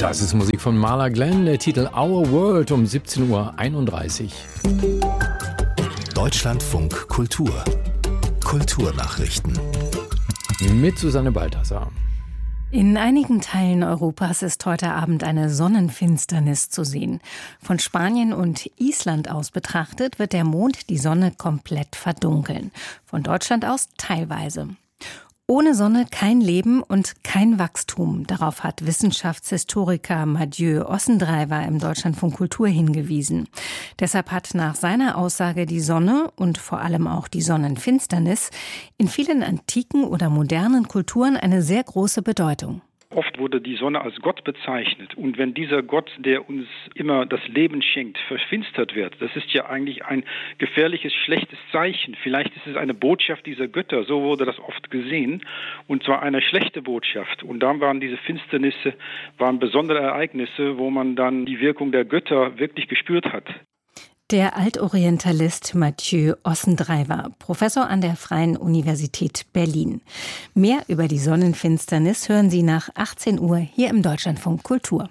Das ist Musik von Marla Glenn, der Titel Our World um 17:31 Uhr. Deutschlandfunk Kultur. Kulturnachrichten. Mit Susanne Balthasar. In einigen Teilen Europas ist heute Abend eine Sonnenfinsternis zu sehen. Von Spanien und Island aus betrachtet wird der Mond die Sonne komplett verdunkeln. Von Deutschland aus teilweise. Ohne Sonne kein Leben und kein Wachstum. Darauf hat Wissenschaftshistoriker Mathieu Ossendrijver im Deutschlandfunk Kultur hingewiesen. Deshalb hat nach seiner Aussage die Sonne und vor allem auch die Sonnenfinsternis in vielen antiken oder modernen Kulturen eine sehr große Bedeutung. Oft wurde die Sonne als Gott bezeichnet. Und wenn dieser Gott, der uns immer das Leben schenkt, verfinstert wird, das ist ja eigentlich ein gefährliches, schlechtes Zeichen. Vielleicht ist es eine Botschaft dieser Götter, so wurde das oft gesehen. Und zwar eine schlechte Botschaft. Und dann waren diese Finsternisse, besondere Ereignisse, wo man dann die Wirkung der Götter wirklich gespürt hat. Der Altorientalist Mathieu Ossendrijver, Professor an der Freien Universität Berlin. Mehr über die Sonnenfinsternis hören Sie nach 18 Uhr hier im Deutschlandfunk Kultur.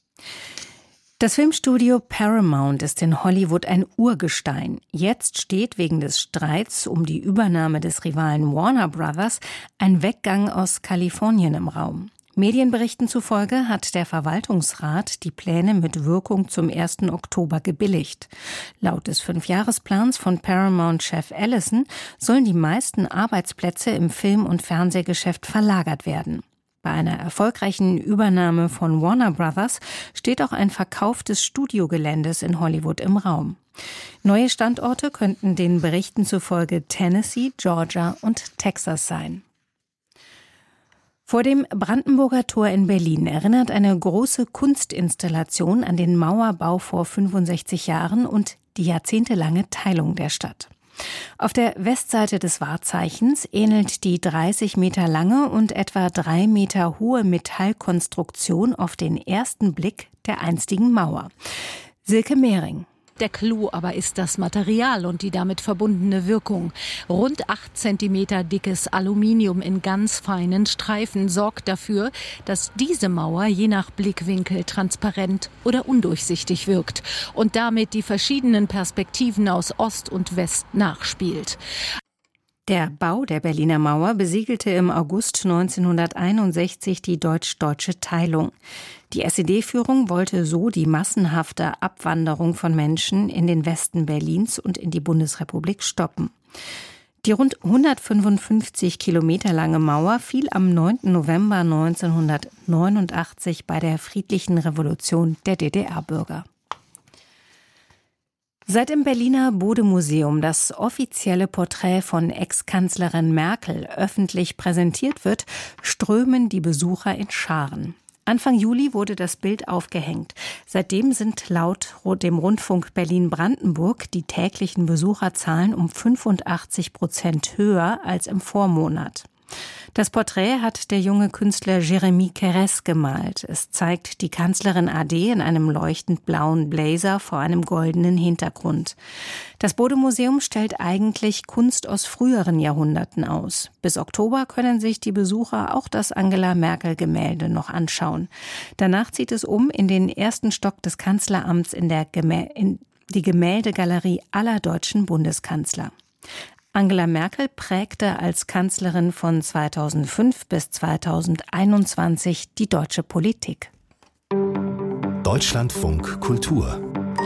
Das Filmstudio Paramount ist in Hollywood ein Urgestein. Jetzt steht wegen des Streits um die Übernahme des Rivalen Warner Brothers ein Weggang aus Kalifornien im Raum. Medienberichten zufolge hat der Verwaltungsrat die Pläne mit Wirkung zum 1. Oktober gebilligt. Laut des 5-Jahresplans von Paramount-Chef Ellison sollen die meisten Arbeitsplätze im Film- und Fernsehgeschäft verlagert werden. Bei einer erfolgreichen Übernahme von Warner Brothers steht auch ein Verkauf des Studiogeländes in Hollywood im Raum. Neue Standorte könnten den Berichten zufolge Tennessee, Georgia und Texas sein. Vor dem Brandenburger Tor in Berlin erinnert eine große Kunstinstallation an den Mauerbau vor 65 Jahren und die jahrzehntelange Teilung der Stadt. Auf der Westseite des Wahrzeichens ähnelt die 30 Meter lange und etwa 3 Meter hohe Metallkonstruktion auf den ersten Blick der einstigen Mauer. Silke Mehring. Der Clou aber ist das Material und die damit verbundene Wirkung. Rund 8 Zentimeter dickes Aluminium in ganz feinen Streifen sorgt dafür, dass diese Mauer je nach Blickwinkel transparent oder undurchsichtig wirkt und damit die verschiedenen Perspektiven aus Ost und West nachspielt. Der Bau der Berliner Mauer besiegelte im August 1961 die deutsch-deutsche Teilung. Die SED-Führung wollte so die massenhafte Abwanderung von Menschen in den Westen Berlins und in die Bundesrepublik stoppen. Die rund 155 Kilometer lange Mauer fiel am 9. November 1989 bei der friedlichen Revolution der DDR-Bürger. Seit im Berliner Bode-Museum das offizielle Porträt von Ex-Kanzlerin Merkel öffentlich präsentiert wird, strömen die Besucher in Scharen. Anfang Juli wurde das Bild aufgehängt. Seitdem sind laut dem Rundfunk Berlin-Brandenburg die täglichen Besucherzahlen um 85% höher als im Vormonat. Das Porträt hat der junge Künstler Jérémy Quérès gemalt. Es zeigt die Kanzlerin AD in einem leuchtend blauen Blazer vor einem goldenen Hintergrund. Das Bode-Museum stellt eigentlich Kunst aus früheren Jahrhunderten aus. Bis Oktober können sich die Besucher auch das Angela-Merkel-Gemälde noch anschauen. Danach zieht es um in den ersten Stock des Kanzleramts in die Gemäldegalerie aller deutschen Bundeskanzler. Angela Merkel prägte als Kanzlerin von 2005 bis 2021 die deutsche Politik. Deutschlandfunk Kultur.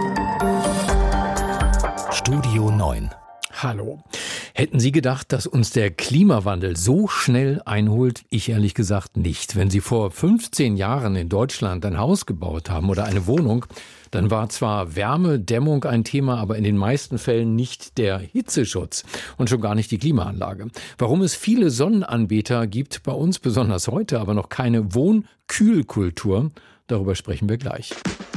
Studio 9. Hallo. Hätten Sie gedacht, dass uns der Klimawandel so schnell einholt? Ich ehrlich gesagt nicht. Wenn Sie vor 15 Jahren in Deutschland ein Haus gebaut haben oder eine Wohnung, dann war zwar Wärmedämmung ein Thema, aber in den meisten Fällen nicht der Hitzeschutz und schon gar nicht die Klimaanlage. Warum es viele Sonnenanbeter gibt, bei uns besonders heute aber noch keine Wohnkühlkultur, darüber sprechen wir gleich.